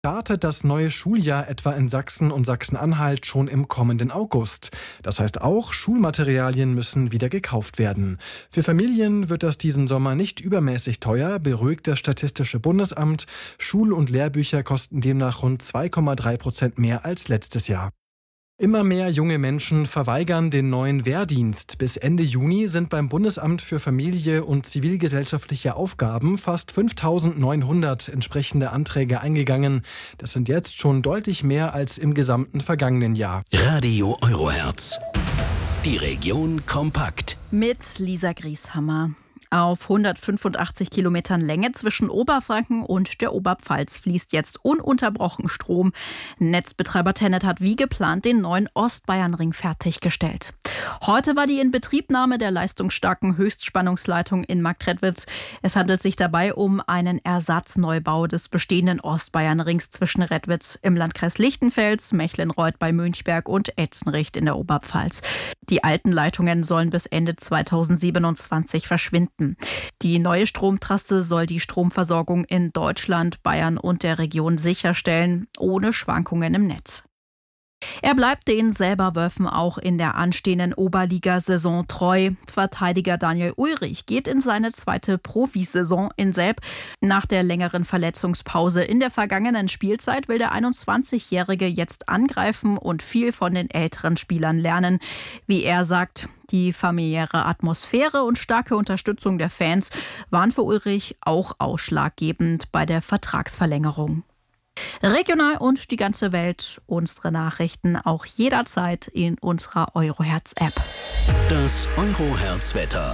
Startet das neue Schuljahr etwa in Sachsen und Sachsen-Anhalt schon im kommenden August. Das heißt auch, Schulmaterialien müssen wieder gekauft werden. Für Familien wird das diesen Sommer nicht übermäßig teuer, beruhigt das Statistische Bundesamt. Schul- und Lehrbücher kosten demnach rund 2,3% mehr als letztes Jahr. Immer mehr junge Menschen verweigern den neuen Wehrdienst. Bis Ende Juni sind beim Bundesamt für Familie und zivilgesellschaftliche Aufgaben fast 5.900 entsprechende Anträge eingegangen. Das sind jetzt schon deutlich mehr als im gesamten vergangenen Jahr. Radio Eurohertz. Die Region kompakt. Mit Lisa Grieshammer. Auf 185 Kilometern Länge zwischen Oberfranken und der Oberpfalz fließt jetzt ununterbrochen Strom. Netzbetreiber TenneT hat wie geplant den neuen Ostbayernring fertiggestellt. Heute war die Inbetriebnahme der leistungsstarken Höchstspannungsleitung in Marktredwitz. Es handelt sich dabei um einen Ersatzneubau des bestehenden Ostbayernrings zwischen Redwitz im Landkreis Lichtenfels, Mechlenreuth bei Münchberg und Etzenricht in der Oberpfalz. Die alten Leitungen sollen bis Ende 2027 verschwinden. Die neue Stromtrasse soll die Stromversorgung in Deutschland, Bayern und der Region sicherstellen, ohne Schwankungen im Netz. Er bleibt den Selberwölfen auch in der anstehenden Oberligasaison treu. Verteidiger Daniel Ulrich geht in seine zweite Profisaison in Selb. Nach der längeren Verletzungspause in der vergangenen Spielzeit will der 21-Jährige jetzt angreifen und viel von den älteren Spielern lernen. Wie er sagt, die familiäre Atmosphäre und starke Unterstützung der Fans waren für Ulrich auch ausschlaggebend bei der Vertragsverlängerung. Regional und die ganze Welt, unsere Nachrichten auch jederzeit in unserer Eurohertz-App. Das Eurohertz-Wetter.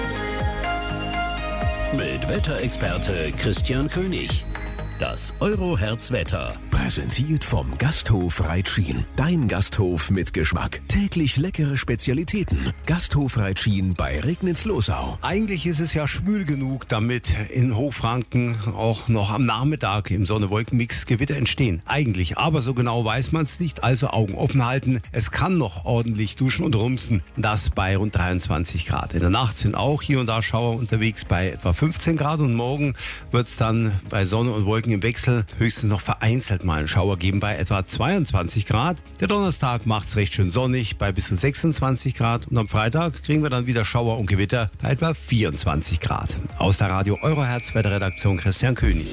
Mit Wetterexperte Christian König. Das Eurohertz-Wetter. Präsentiert vom Gasthof Reitschien. Dein Gasthof mit Geschmack. Täglich leckere Spezialitäten. Gasthof Reitschien bei Regnitz-Losau. Eigentlich ist es ja schwül genug, damit in Hochfranken auch noch am Nachmittag im Sonne-Wolken-Mix Gewitter entstehen. Eigentlich, aber so genau weiß man es nicht, also Augen offen halten. Es kann noch ordentlich duschen und rumsen, das bei rund 23 Grad. In der Nacht sind auch hier und da Schauer unterwegs bei etwa 15 Grad und morgen wird es dann bei Sonne und Wolken im Wechsel höchstens noch vereinzelt mal einen Schauer geben bei etwa 22 Grad. Der Donnerstag macht es recht schön sonnig bei bis zu 26 Grad und am Freitag kriegen wir dann wieder Schauer und Gewitter bei etwa 24 Grad. Aus der Radio Eurohertz Wetterredaktion Christian König.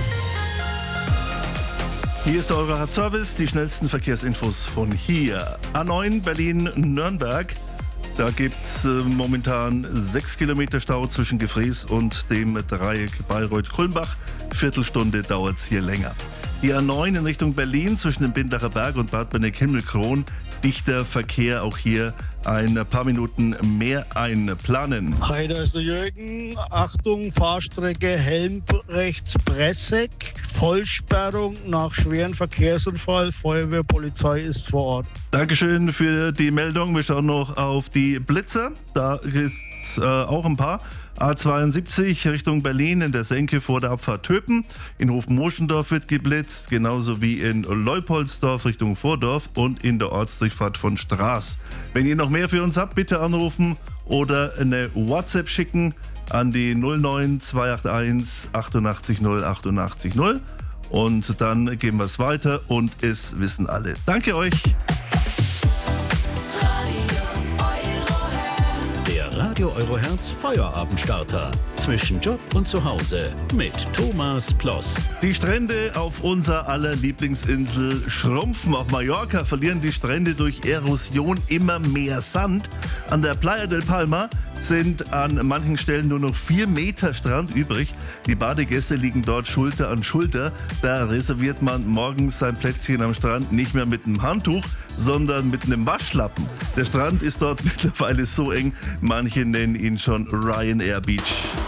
Hier ist der Eurohertz Service, die schnellsten Verkehrsinfos von hier. A9 Berlin-Nürnberg. Da gibt es momentan 6 Kilometer Stau zwischen Gefrees und dem Dreieck Bayreuth-Kulmbach. Viertelstunde dauert es hier länger. Die A9 in Richtung Berlin zwischen dem Bindlacher Berg und Bad Benneck-Himmelkron. Dichter Verkehr, auch hier ein paar Minuten mehr einplanen. Hi, da ist der Jürgen. Achtung, Fahrstrecke Helmbrechts-Bresseck. Vollsperrung nach schweren Verkehrsunfall. Feuerwehr, Polizei ist vor Ort. Dankeschön für die Meldung. Wir schauen noch auf die Blitzer. Da ist auch ein paar. A72 Richtung Berlin in der Senke vor der Abfahrt Töpen. In Hofmoschendorf wird geblitzt, genauso wie in Leupoldsdorf Richtung Vordorf und in der Ortsdurchfahrt von Straß. Wenn ihr noch mehr für uns habt, bitte anrufen oder eine WhatsApp schicken an die 09 281 88 0 88 0 und dann geben wir es weiter und es wissen alle. Danke euch! Radio Eurohertz Feuerabendstarter. Zwischen Job und Zuhause mit Thomas Ploss. Die Strände auf unserer aller Lieblingsinsel schrumpfen. Auf Mallorca verlieren die Strände durch Erosion immer mehr Sand. An der Playa del Palma sind an manchen Stellen nur noch 4 Meter Strand übrig. Die Badegäste liegen dort Schulter an Schulter. Da reserviert man morgens sein Plätzchen am Strand nicht mehr mit einem Handtuch, sondern mit einem Waschlappen. Der Strand ist dort mittlerweile so eng, manche nennen ihn schon Ryanair Beach.